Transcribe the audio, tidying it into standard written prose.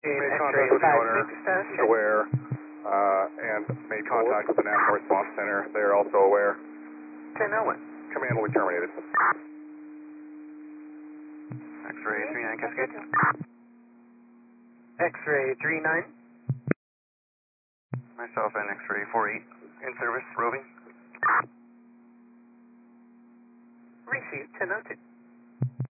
Made contact with the owner, is aware, and made contact with the National Response Center. They are also aware. 10 Owen. Command will be terminated. X-ray 39 Cascade. X-ray 39. Myself and X-ray 48 in service, roving. Received 1002.